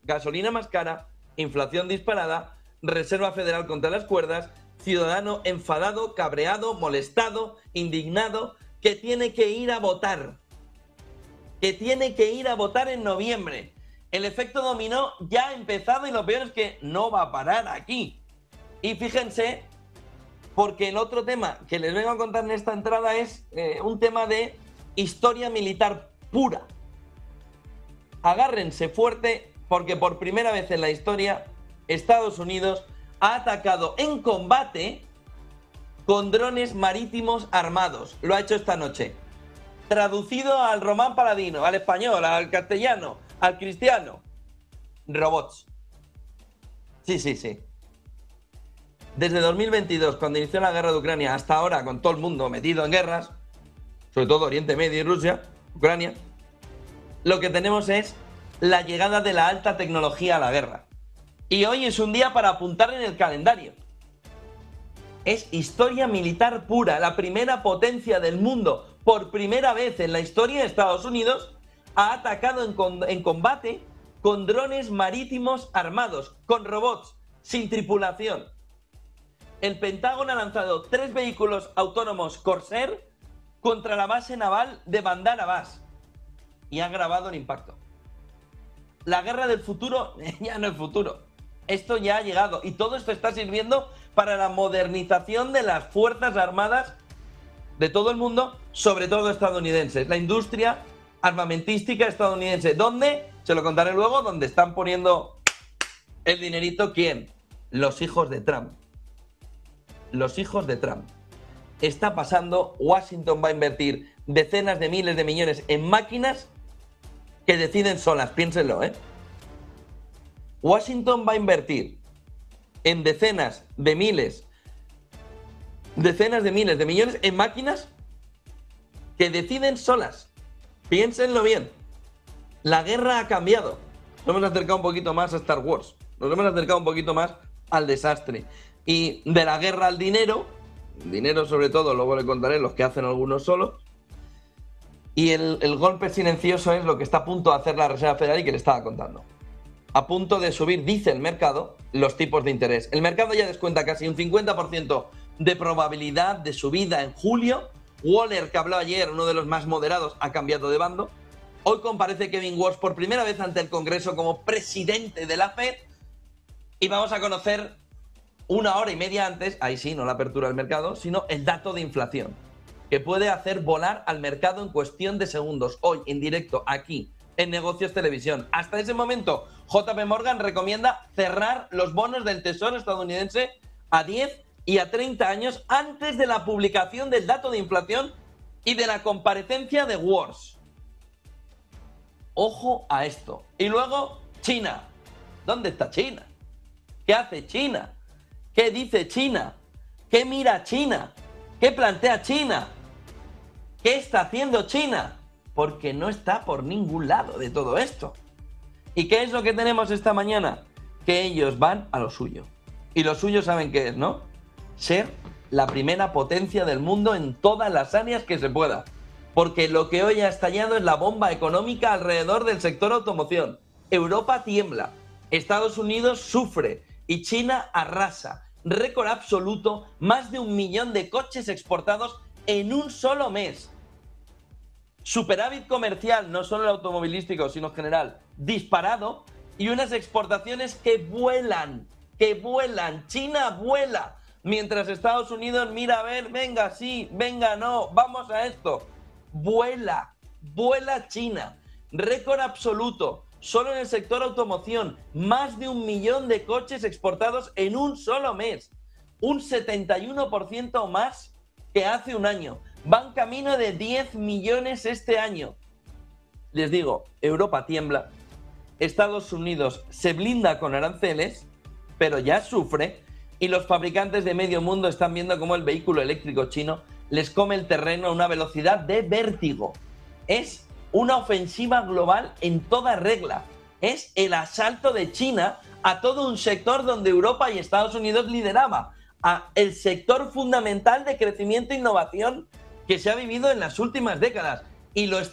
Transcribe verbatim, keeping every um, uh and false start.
gasolina más cara, inflación disparada, Reserva Federal contra las cuerdas, ciudadano enfadado, cabreado, molestado, indignado, que tiene que ir a votar. Que tiene que ir a votar en noviembre. El efecto dominó ya ha empezado y lo peor es que no va a parar aquí. Y fíjense, porque el otro tema que les vengo a contar en esta entrada es eh, un tema de historia militar pura. Agárrense fuerte porque por primera vez en la historia Estados Unidos ha atacado en combate con drones marítimos armados. Lo ha hecho esta noche. Traducido al román paladino, al español, al castellano, al cristiano. Robots. Sí, sí, sí. Desde dos mil veintidós, cuando inició la guerra de Ucrania, hasta ahora, con todo el mundo metido en guerras, sobre todo Oriente Medio y Rusia, Ucrania, lo que tenemos es la llegada de la alta tecnología a la guerra. Y hoy es un día para apuntar en el calendario. Es historia militar pura. La primera potencia del mundo, por primera vez en la historia de Estados Unidos, ha atacado en, con, en combate con drones marítimos armados, con robots, sin tripulación. El Pentágono ha lanzado tres vehículos autónomos Corsair contra la base naval de Bandar Abbas y ha grabado el impacto. La guerra del futuro ya no es futuro. Esto ya ha llegado y todo esto está sirviendo para la modernización de las fuerzas armadas de todo el mundo, sobre todo estadounidenses. La industria armamentística estadounidense. ¿Dónde? Se lo contaré luego. ¿Dónde están poniendo el dinerito? ¿Quién? Los hijos de Trump. Los hijos de Trump. Está pasando, Washington va a invertir decenas de miles de millones en máquinas que deciden solas, piénsenlo, ¿eh? Washington va a invertir en decenas de miles, decenas de miles de millones en máquinas que deciden solas. Piénsenlo bien. La guerra ha cambiado. Nos hemos acercado un poquito más a Star Wars. Nos hemos acercado un poquito más al desastre. Y de la guerra al dinero, dinero sobre todo, luego le contaré los que hacen algunos solos. Y el, el golpe silencioso es lo que está a punto de hacer la Reserva Federal y que le estaba contando. A punto de subir, dice el mercado, los tipos de interés. El mercado ya descuenta casi un cincuenta por ciento de probabilidad de subida en julio. Waller, que habló ayer, uno de los más moderados, ha cambiado de bando. Hoy comparece Kevin Walsh por primera vez ante el Congreso como presidente de la Fed. Y vamos a conocer una hora y media antes, ahí sí, no la apertura del mercado, sino el dato de inflación, que puede hacer volar al mercado en cuestión de segundos. Hoy, en directo, aquí, en Negocios Televisión. Hasta ese momento, J P Morgan recomienda cerrar los bonos del Tesoro estadounidense a diez y a treinta años antes de la publicación del dato de inflación y de la comparecencia de Walsh. Ojo a esto. Y luego, China. ¿Dónde está China? ¿Qué hace China? ¿Qué dice China? ¿Qué mira China? ¿Qué plantea China? ¿Qué está haciendo China? Porque no está por ningún lado de todo esto. ¿Y qué es lo que tenemos esta mañana? Que ellos van a lo suyo. Y lo suyo, ¿saben qué es, no? Ser la primera potencia del mundo en todas las áreas que se pueda. Porque lo que hoy ha estallado es la bomba económica alrededor del sector automoción. Europa tiembla, Estados Unidos sufre y China arrasa. Récord absoluto, más de un millón de coches exportados en un solo mes. Superávit comercial, no solo el automovilístico, sino en general, disparado, y unas exportaciones que vuelan, que vuelan. China vuela, mientras Estados Unidos mira a ver, venga, sí, venga, no, vamos a esto. Vuela, vuela China. Récord absoluto, solo en el sector automoción, más de un millón de coches exportados en un solo mes. Un setenta y uno por ciento más que hace un año. Van camino de diez millones este año. Les digo, Europa tiembla, Estados Unidos se blinda con aranceles, pero ya sufre, y los fabricantes de medio mundo están viendo cómo el vehículo eléctrico chino les come el terreno a una velocidad de vértigo. Es una ofensiva global en toda regla. Es el asalto de China a todo un sector donde Europa y Estados Unidos lideraba, a el sector fundamental de crecimiento e innovación que se ha vivido en las últimas décadas. Y lo